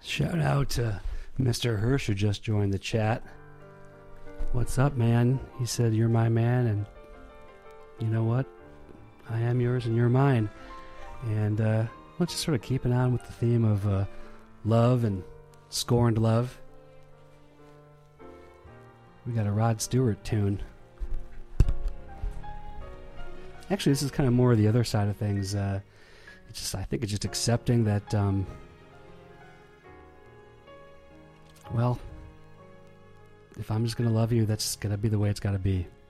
Shout out to Mr. Hirsch who just joined the chat. What's up, man? He said, you're my man, and you know what? I am yours and you're mine. And let's just sort of keep it on with the theme of love and scorned love. We got a Rod Stewart tune. Actually, this is kind of more of the other side of things. I think it's just accepting that, well, if I'm just going to love you, that's going to be the way it's got to be.